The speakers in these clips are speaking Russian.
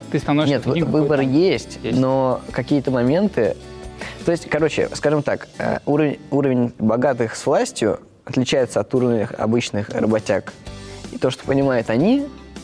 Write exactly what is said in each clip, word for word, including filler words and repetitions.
ты становишься... Нет, выбор есть, есть, но какие-то моменты... То есть, короче, скажем так, уровень, уровень богатых с властью отличается от уровня обычных работяг. И то, что понимают они,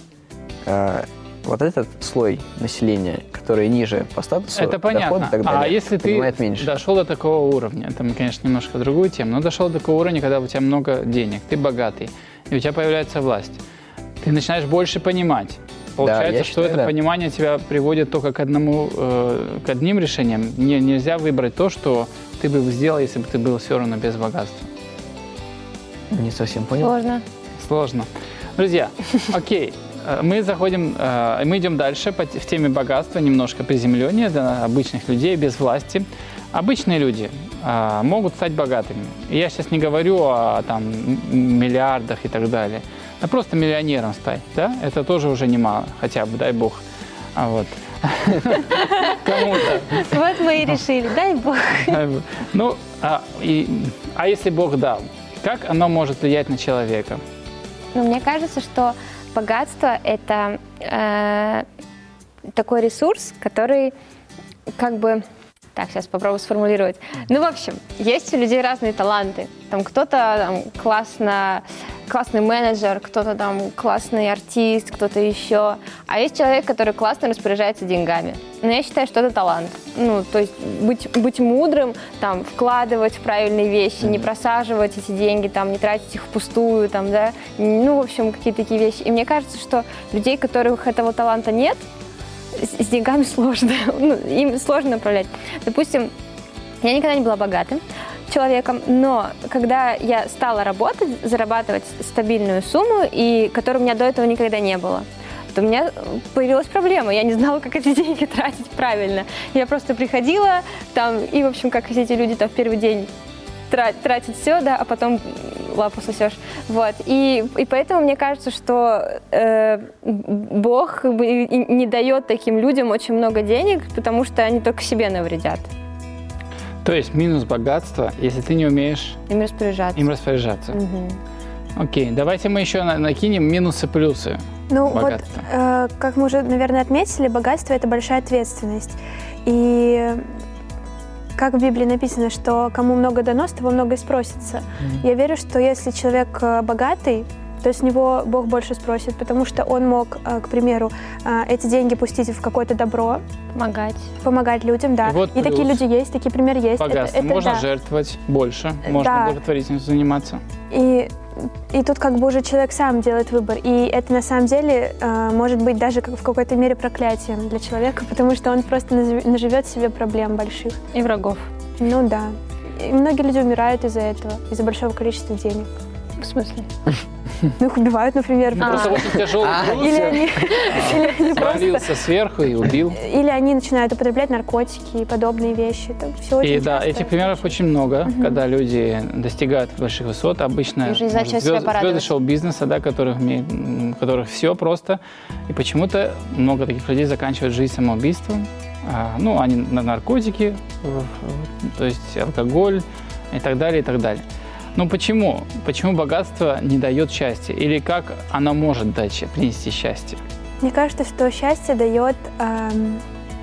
вот этот слой населения, который ниже по статусу, это понятно. Доход и так далее, а если ты меньше. Дошел до такого уровня, это, конечно, немножко другую тему, но дошел до такого уровня, когда у тебя много денег, ты богатый, и у тебя появляется власть, ты начинаешь больше понимать. Получается, да, что считаю, это да. понимание тебя приводит только к, одному, э, к одним решениям. Не, нельзя выбрать то, что ты бы сделал, если бы ты был все равно без богатства. Не совсем понял. Сложно. Сложно. Друзья, окей. Мы заходим, мы идем дальше в теме богатства, немножко приземленнее для обычных людей без власти. Обычные люди могут стать богатыми. Я сейчас не говорю о там, миллиардах и так далее, а просто миллионером стать, да? Это тоже уже немало, хотя бы, дай бог. А вот. Кому-то. Вот мы и решили, дай бог. Ну, а, и, а если Бог дал, как оно может влиять на человека? Ну, мне кажется, что богатство – это э, такой ресурс, который как бы… Так, сейчас попробую сформулировать. Ну, в общем, есть у людей разные таланты. Там кто-то там, классно, классный менеджер, кто-то там классный артист, кто-то еще. А есть человек, который классно распоряжается деньгами. Но я считаю, что это талант. Ну, то есть быть, быть мудрым, там, вкладывать в правильные вещи, не просаживать эти деньги, там, не тратить их впустую, там, да. Ну, в общем, какие-то такие вещи. И мне кажется, что людей, у которых этого таланта нет, с деньгами сложно, ну, им сложно управлять. Допустим, я никогда не была богатым человеком, но когда я стала работать, зарабатывать стабильную сумму, и которой у меня до этого никогда не было, то у меня появилась проблема. Я не знала, как эти деньги тратить правильно. Я просто приходила там, и, в общем, как эти люди там в первый день тратят все, да, а потом лапу сосешь. Вот. И, и поэтому мне кажется, что э, Бог не дает таким людям очень много денег, потому что они только себе навредят. То есть минус богатства, если ты не умеешь им распоряжаться. Им распоряжаться. Угу. Окей, давайте мы еще накинем минусы-плюсы. Ну вот, э, как мы уже, наверное, отметили, богатство – это большая ответственность. И как в Библии написано, что кому много дано, с того много и спросится. Mm-hmm. Я верю, что если человек богатый, то с него Бог больше спросит, потому что он мог, к примеру, эти деньги пустить в какое-то добро. Помогать. Помогать людям, да. И, вот и такие люди есть, такие примеры есть. Богатство. Это, это, можно да. жертвовать больше, можно да. благотворительностью заниматься. И, и тут как бы уже человек сам делает выбор. И это на самом деле э, может быть даже в какой-то мере проклятием для человека, потому что он просто наживет себе проблем больших. И врагов. Ну да. И многие люди умирают из-за этого, из-за большого количества денег. В смысле? Ну, их убивают, например. Ну, просто очень тяжелый груз. Или они, или они свалился просто... сверху и убил. Или они начинают употреблять наркотики и подобные вещи. Это все очень И да, часто. этих примеров очень много, угу. когда люди достигают больших высот. Обычно может, звезд, звезды шоу-бизнеса, да, которых, которых все просто. И почему-то много таких людей заканчивают жизнь самоубийством. А, ну, они на наркотики, то есть алкоголь и так далее, и так далее. Ну почему? Почему богатство не дает счастья? Или как оно может дать, принести счастье? Мне кажется, что счастье дает, эм,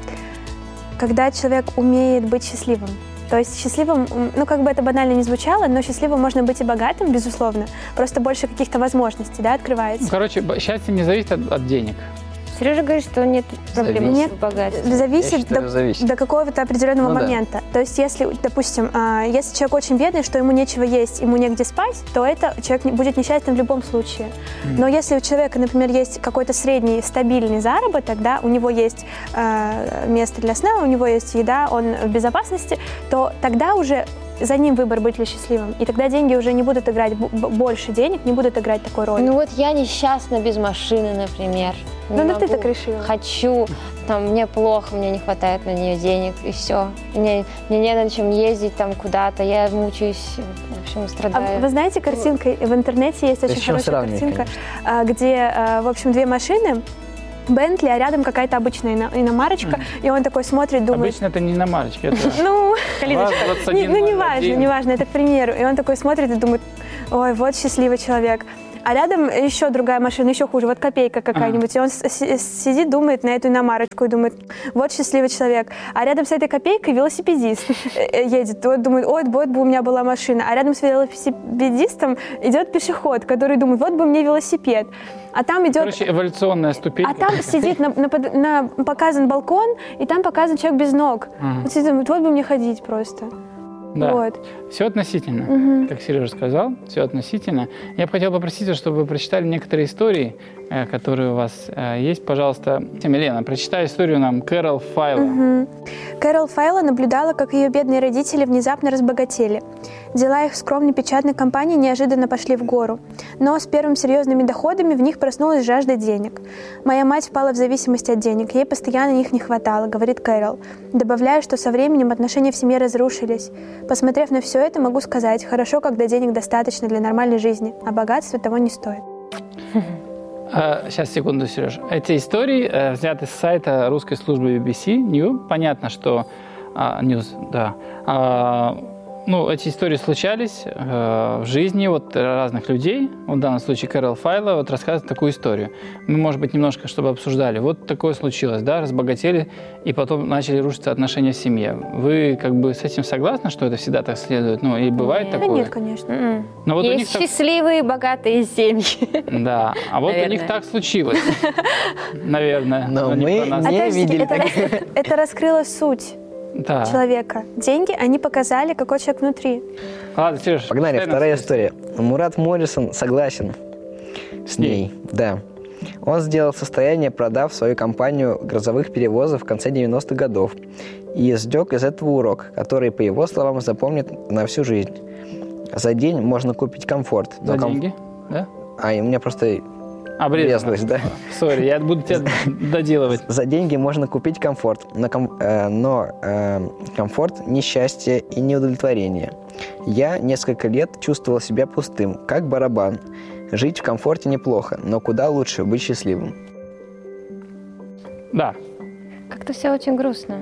когда человек умеет быть счастливым. То есть счастливым, ну как бы это банально не звучало, но счастливым можно быть и богатым, безусловно. Просто больше каких-то возможностей, да, открывается. Ну, короче, счастье не зависит от, от денег. Сережа говорит, что нет проблем нет, с богатством. Зависит, считаю, до, зависит до какого-то определенного ну, момента. Да. То есть, если, допустим, если человек очень бедный, что ему нечего есть, ему негде спать, то это человек будет несчастным в любом случае. Mm. Но если у человека, например, есть какой-то средний стабильный заработок, да, у него есть э, место для сна, у него есть еда, он в безопасности, то тогда уже за ним выбор, быть ли счастливым. И тогда деньги уже не будут играть, больше денег не будут играть такой роли. Ну вот я несчастна без машины, например. Ну, ну ты так решила. Хочу, там, мне плохо, мне не хватает на нее денег, и все. Мне, мне не на чем ездить там куда-то, я мучаюсь, в общем, страдаю. А вы знаете, картинка в интернете есть очень хорошая картинка, конечно. Где, в общем, две машины, Бентли, а рядом какая-то обычная иномарочка, mm. и он такой смотрит, думает... Обычно это не иномарочка, это... Ну, ну, не важно, не важно, это к примеру. И он такой смотрит и думает, ой, вот счастливый человек. а рядом еще другая машина, еще хуже, вот копейка какая-нибудь, ага. и он сидит, думает на эту иномарочку и думает, вот счастливый человек. А рядом с этой копейкой велосипедист едет, вот думает, ой, вот бы у меня была машина. А рядом с велосипедистом идет пешеход, который думает, вот бы мне велосипед. А там идет... Короче, эволюционная ступенька. А там сидит, на, на, на, показан балкон, и там показан человек без ног. Ага. Вот, сидит, вот бы мне ходить просто. Да, вот. Все относительно, угу. как Сережа сказал, все относительно. Я бы хотел попросить вас, чтобы вы прочитали некоторые истории, которые у вас есть. Пожалуйста, Милена, прочитай историю нам Кэрол Файла. Угу. Кэрол Файла наблюдала, как ее бедные родители внезапно разбогатели. Дела их в скромной печатной компании неожиданно пошли в гору. Но с первыми серьезными доходами в них проснулась жажда денег. «Моя мать впала в зависимость от денег, ей постоянно их не хватало», — говорит Кэрол, добавляя, что со временем отношения в семье разрушились. «Посмотрев на все это, могу сказать, хорошо, когда денег достаточно для нормальной жизни, а богатство того не стоит». Сейчас, секунду, Сереж. Эти истории э, взяты с сайта русской службы би би си News. Понятно, что... А, News, да. А, ну, эти истории случались э, в жизни вот, разных людей. В данном случае Кэрол Файла вот, рассказывает такую историю. Мы, может быть, немножко, чтобы обсуждали. Вот такое случилось, да, разбогатели, и потом начали рушиться отношения в семье. Вы как бы с этим согласны, что это всегда так следует? Ну, и бывает нет, такое? Да нет, конечно. Но вот есть счастливые, так... богатые семьи. Да, а вот наверное. У них так случилось. Наверное. Но, но мы не видели. Это, это раскрыло суть. Да. Человека. Деньги, они показали, какой человек внутри. Ладно, Сереж, погнали, вторая история. Мурат Моррисон согласен с ней. Да. Он сделал состояние, продав свою компанию грузовых перевозов в конце девяностых годов. И извлек из этого урок, который, по его словам, запомнит на всю жизнь. За день можно купить комфорт. За ком... деньги? Да? А, и у меня просто... Обрезалось, да? Сори, я буду тебя доделывать. За деньги можно купить комфорт, но, ком, э, но э, комфорт не счастье и не удовлетворение. Я несколько лет чувствовал себя пустым, как барабан. Жить в комфорте неплохо, но куда лучше быть счастливым. Да. Как-то все очень грустно.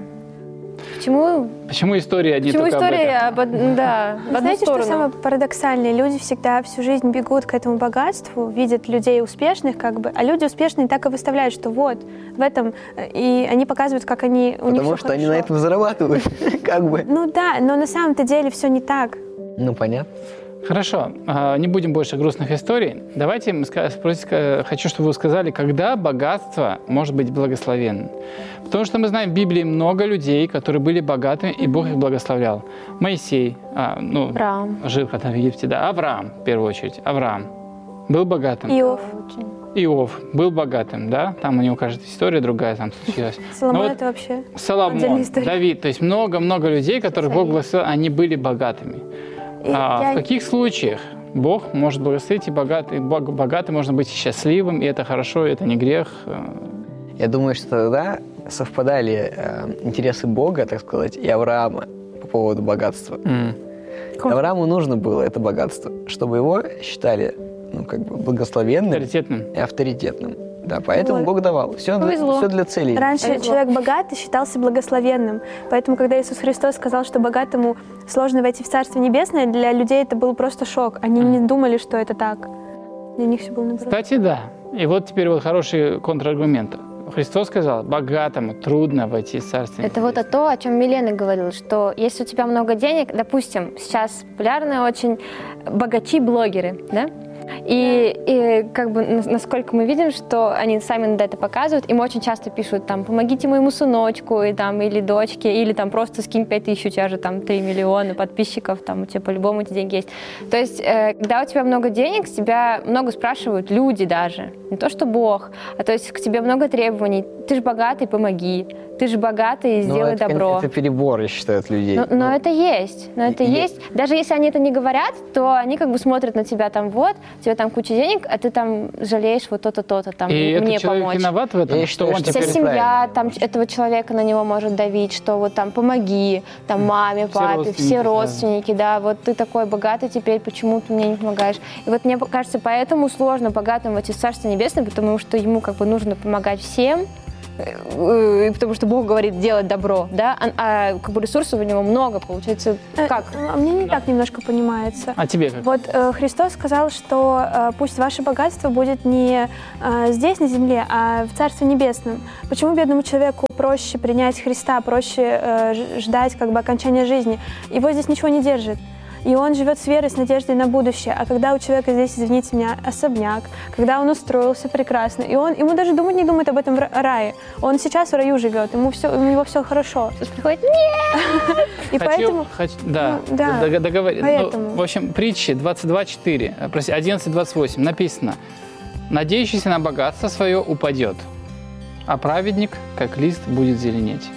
Почему? Почему истории одни Почему только истории об этом? Об, да, Вы знаете, что самое парадоксальное? Люди всегда всю жизнь бегут к этому богатству, видят людей успешных, как бы, а люди успешные так и выставляют, что вот, в этом, и они показывают, как они, у Потому них все что хорошо. они на этом зарабатывают, как бы. Ну да, но на самом-то деле все не так. Ну, понятно. Хорошо, не будем больше грустных историй. Давайте спросить, хочу, чтобы вы сказали, когда богатство может быть благословенным. Потому что мы знаем в Библии много людей, которые были богатыми, и Бог их благословлял. Моисей, а, ну, Авраам. жил когда в Египте, да. Авраам, в первую очередь. Авраам был богатым. Иов. Иов был богатым, да. Там у него, кажется, история другая там случилась. Соломон вот это вообще Соломон, Давид. То есть много-много людей, которых Бог благословил, они были богатыми. А я... в каких случаях Бог может благословить, и богатый, богатый можно быть счастливым, и это хорошо, и это не грех? Я думаю, что тогда совпадали э, интересы Бога, так сказать, и Авраама по поводу богатства. Mm. Аврааму нужно было это богатство, чтобы его считали, ну, как бы благословенным авторитетным. и авторитетным. Да, поэтому вот. Бог давал. Все для, все для целей. Раньше Повезло. Человек богатый считался благословенным. Поэтому, когда Иисус Христос сказал, что богатому сложно войти в Царство Небесное, для людей это был просто шок. Они не думали, что это так. Для них все было наоборот. Кстати, да. И вот теперь вот хороший контраргумент. Христос сказал, богатому трудно войти в Царство Небесное. Это вот о то, о чем Милена говорила, что если у тебя много денег, допустим, сейчас популярны очень богачи-блогеры, да? И, и как бы насколько мы видим, что они сами на это показывают, им очень часто пишут там «помогите моему сыночку» и, там, или «дочке», или там просто «скинь пять тысяч, у тебя же там три миллиона подписчиков, там у тебя по-любому эти деньги есть». То есть, э, когда у тебя много денег, с тебя много спрашивают люди даже, не то что Бог, а то есть к тебе много требований. Ты же богатый, помоги. Ты же богатый, сделай это, добро. Это перебор, я считаю, от людей. Но, но ну, это есть. Но это есть. есть. Даже если они это не говорят, то они как бы смотрят на тебя там, вот, у тебя там куча денег, а ты там жалеешь вот то-то, то-то, там, и мне этот человек помочь. Виноват в этом, я что считаю, он что Вся теперь семья там, этого человека на него может давить, что вот там помоги, там маме, все папе, родственники, все родственники, да. да, вот ты такой богатый теперь, почему ты мне не помогаешь? И вот мне кажется, поэтому сложно богатым войти в Царство Небесное, потому что ему как бы нужно помогать всем, потому что Бог говорит делать добро, да, а, а как бы ресурсов у него много, получается, как? А мне не так немножко понимается. А тебе как? Вот э, Христос сказал, что э, пусть ваше богатство будет не э, здесь, на земле, а в Царстве Небесном. Почему бедному человеку проще принять Христа, проще э, ждать как бы окончания жизни? Его здесь ничего не держит. И он живет с верой, с надеждой на будущее. А когда у человека здесь, извините меня, особняк, когда он устроился прекрасно, и он, ему даже думать не думает об этом в рае. Он сейчас в раю живет, ему все, у него все хорошо. Сейчас приходит, нет! И поэтому... Да, договорить. В общем, притчи двадцать два четыре, прости, одиннадцать двадцать восемь написано: «Надеющийся на богатство свое упадет, а праведник, как лист, будет зеленеть».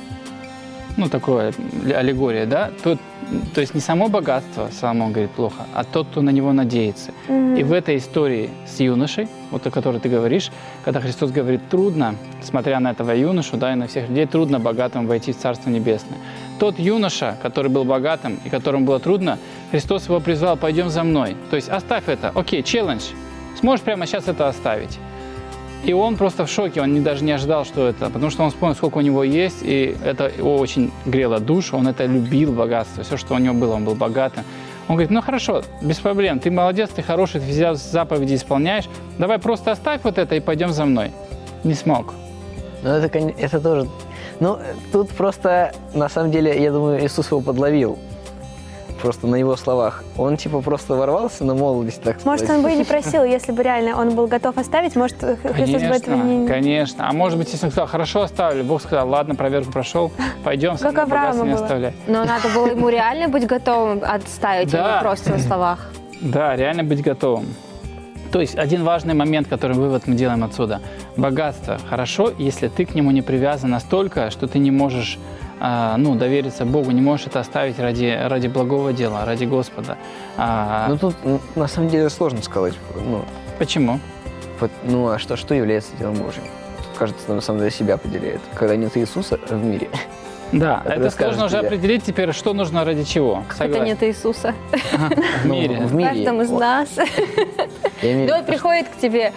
Ну, такое аллегория, да? Тут, то есть не само богатство, само, он говорит, плохо, а тот, кто на него надеется. Mm-hmm. И в этой истории с юношей, вот о которой ты говоришь, когда Христос говорит, трудно, смотря на этого юношу, да, и на всех людей, трудно богатым войти в Царство Небесное. Тот юноша, который был богатым и которому было трудно, Христос его призвал, пойдем за мной. То есть оставь это, окей, челлендж, сможешь прямо сейчас это оставить. И он просто в шоке, он не, даже не ожидал, что это, потому что он вспомнил, сколько у него есть, и это его очень грело душу, он это любил, богатство, все, что у него было, он был богатым. Он говорит, ну хорошо, без проблем, ты молодец, ты хороший, ты все заповеди исполняешь, давай просто оставь вот это и пойдем за мной. Не смог. Ну это, это тоже, ну тут просто, на самом деле, я думаю, Иисус его подловил. Просто на его словах. Он типа просто ворвался на молодость, так сказать. Может, он бы и не просил, если бы реально он был готов оставить, может, Христос бы этого не... Конечно, а может быть, если он сказал, хорошо, оставлю, Бог сказал, ладно, проверку прошел, пойдем, как Авраама не оставляй. Но надо было ему реально быть готовым отставить, а не просто на словах. Да, реально быть готовым. То есть один важный момент, который вывод мы делаем отсюда. Богатство хорошо, если ты к нему не привязан настолько, что ты не можешь ну, довериться Богу, не можешь это оставить ради, ради благого дела, ради Господа. А... Ну, тут, на самом деле, сложно сказать. Ну, почему? Вот, ну, а что, что является делом Божьим? Кажется, на самом деле себя определяет. Когда нет Иисуса в мире. Да, это сложно уже определить теперь, что нужно ради чего. Это нет Иисуса. В мире. В мире. Каждом из нас. Вот приходит к тебе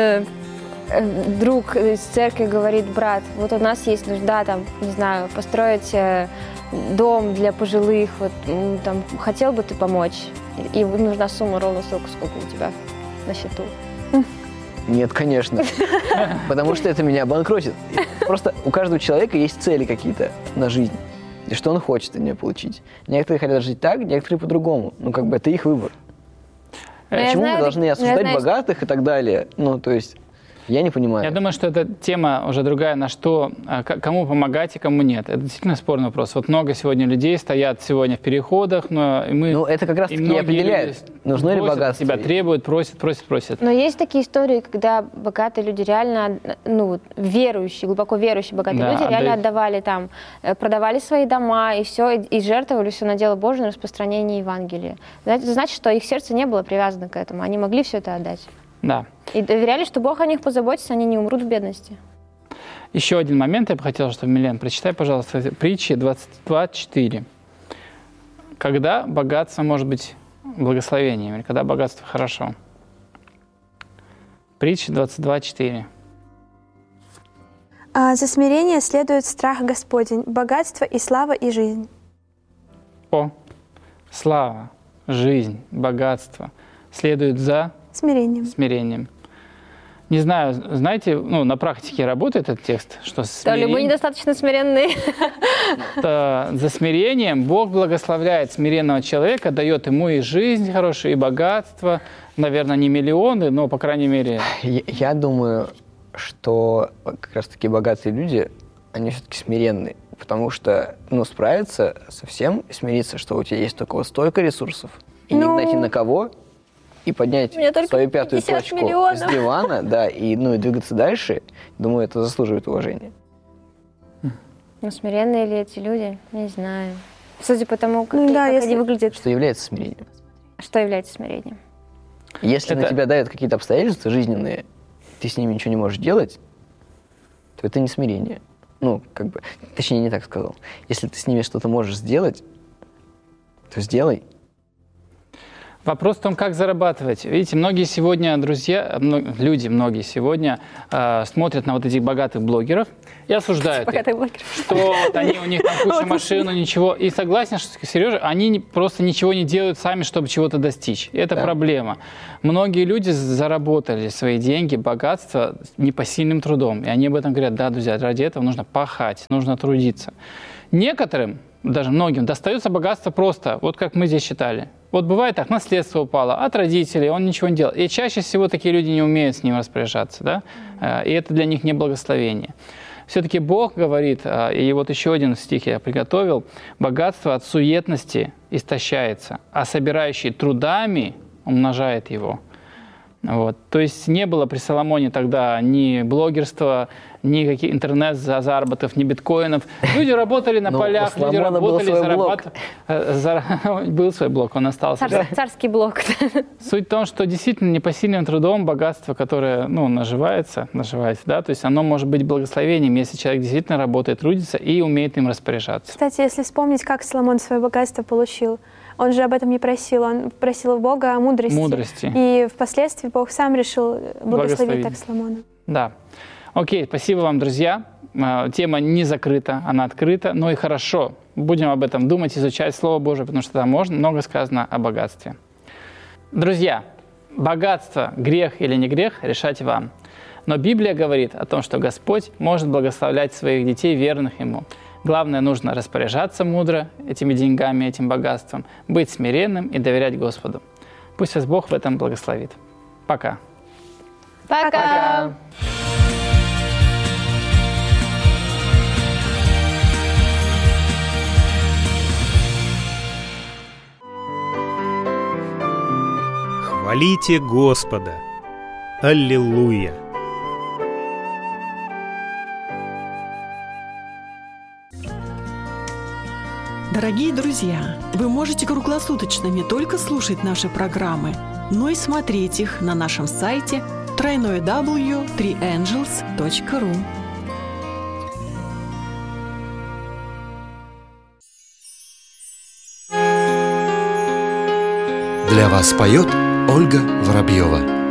друг из церкви, говорит, брат, вот у нас есть нужда, там, не знаю, построить дом для пожилых, вот, там, хотел бы ты помочь? И нужна сумма ровно столько, сколько у тебя на счету. Нет, конечно. Потому что это меня обанкротит. Просто у каждого человека есть цели какие-то на жизнь. И что он хочет от нее получить. Некоторые хотят жить так, некоторые по-другому. Ну, как бы это их выбор. Почему мы должны осуждать богатых и так далее? Ну, то есть... Я не понимаю. Я думаю, что эта тема уже другая, на что, кому помогать и кому нет. Это действительно спорный вопрос. Вот много сегодня людей стоят сегодня в переходах, но мы... Ну, это как раз таки определяет, нужно ли богатство. Тебя требуют, просят, просят, просят. Но есть такие истории, когда богатые люди реально, ну, верующие, глубоко верующие богатые да, люди реально отдать. отдавали там, продавали свои дома и все, и, и жертвовали все на дело Божие, на распространение Евангелия. Это значит, что их сердце не было привязано к этому. Они могли все это отдать. Да. И доверяли, что Бог о них позаботится, они не умрут в бедности. Еще один момент я бы хотел, чтобы, Милен, прочитай, пожалуйста, притчи двадцать два четыре. Когда богатство может быть благословением, или когда богатство хорошо? Притчи двадцать два четыре. А за смирение следует страх Господень, богатство и слава и жизнь. О, слава, жизнь, богатство следует за... Смирением. Смирением. Не знаю, знаете, ну, на практике работает этот текст, что смирение... То ли мы недостаточно смиренные. За смирением Бог благословляет смиренного человека, дает ему и жизнь хорошую, и богатство. Наверное, не миллионы, но, по крайней мере... Я, я думаю, что как раз-таки богатые люди, они все-таки смиренные. Потому что, ну, справиться со всем, смириться, что у тебя есть только вот столько ресурсов, и ну... не найти на кого... И поднять свою пятую точку миллионов. С дивана, да, и, ну, и двигаться дальше, думаю, это заслуживает уважения. Ну, смиренные ли эти люди? Не знаю. Судя по тому, как, ну, да, как если... они выглядят. Что является смирением? Что является смирением? Если это... на тебя давят какие-то обстоятельства жизненные, ты с ними ничего не можешь делать, то это не смирение. Ну, как бы, точнее, не так сказал. Если ты с ними что-то можешь сделать, то сделай. Вопрос в том, как зарабатывать. Видите, многие сегодня, друзья, люди, многие сегодня э, смотрят на вот этих богатых блогеров и осуждают их, что вот они, у них там куча машин, ничего. И согласен, что, Сережа, они просто ничего не делают сами, чтобы чего-то достичь. Это да. проблема. Многие люди заработали свои деньги, богатство непосильным трудом. И они об этом говорят: да, друзья, ради этого нужно пахать, нужно трудиться. Некоторым, даже многим, достается богатство просто, вот как мы здесь считали. Вот бывает так, наследство упало от родителей, он ничего не делал. И чаще всего такие люди не умеют с ним распоряжаться, да? И это для них не благословение. Все-таки Бог говорит, и вот еще один стих я приготовил: богатство от суетности истощается, а собирающий трудами умножает его. Вот. То есть не было при Соломоне тогда ни блогерства, ни каких интернет-заработков, ни биткоинов. Люди работали на полях, люди работали, зарабатывали. Был свой блог, он остался. Цар, царский блог. Суть в том, что действительно непосильным трудом богатство, которое ну, наживается, наживается, да, то есть оно может быть благословением, если человек действительно работает, трудится и умеет им распоряжаться. Кстати, если вспомнить, как Соломон свое богатство получил, он же об этом не просил, он просил у Бога о мудрости. Мудрости. И впоследствии Бог сам решил благословить так Соломона. Да. Окей, спасибо вам, друзья. Тема не закрыта, она открыта. Ну и хорошо, будем об этом думать, изучать Слово Божие, потому что там можно, много сказано о богатстве. Друзья, богатство, грех или не грех, решать вам. Но Библия говорит о том, что Господь может благословлять своих детей, верных Ему. Главное, нужно распоряжаться мудро этими деньгами, этим богатством, быть смиренным и доверять Господу. Пусть вас Бог в этом благословит. Пока. Пока. Пока. Хвалите Господа! Аллилуйя! Дорогие друзья, вы можете круглосуточно не только слушать наши программы, но и смотреть их на нашем сайте дабл ю дабл ю дабл ю точка три энджелс точка ру. Для вас поет Ольга Воробьева.